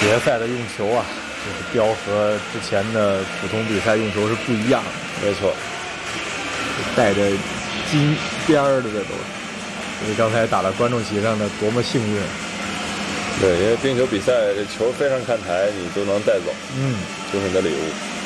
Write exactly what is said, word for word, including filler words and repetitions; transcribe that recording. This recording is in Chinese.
决赛的用球啊，就是标和之前的普通比赛用球是不一样的。 没错， 带着金边儿的这都是，所以刚才打到观众席上的多么幸运。 对，因为冰球比赛这球飞上看台，你都能带走， 嗯， 就是你的礼物。